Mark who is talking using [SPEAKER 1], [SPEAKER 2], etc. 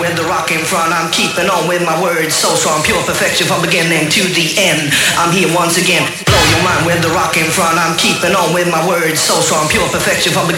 [SPEAKER 1] with the rock in front. I'm keeping on with my words, so strong, pure perfection from beginning to the end. I'm here once again, blow your mind with the rock in front. I'm keeping on with my words, so strong, pure perfection from beginning